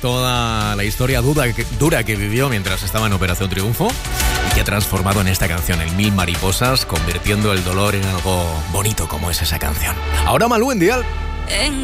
toda la historia dura que vivió mientras estaba en Operación Triunfo y que ha transformado en esta canción en Mil Mariposas, convirtiendo el dolor en algo bonito como es esa canción. Ahora Malú en Dial.